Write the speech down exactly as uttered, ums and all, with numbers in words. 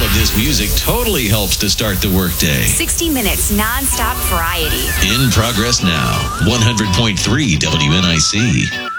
of this music totally helps to start the workday. sixty minutes nonstop variety. In progress now. one hundred point three W N I C.